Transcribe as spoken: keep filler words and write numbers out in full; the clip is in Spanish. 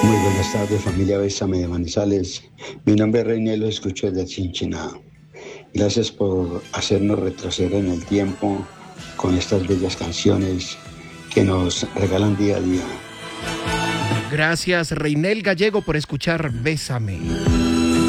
Muy buenas tardes, familia Bésame de Manizales. Mi nombre es Reinel, lo escucho desde Chinchiná. Gracias por hacernos retroceder en el tiempo con estas bellas canciones que nos regalan día a día. Gracias, Reinel Gallego, por escuchar Bésame.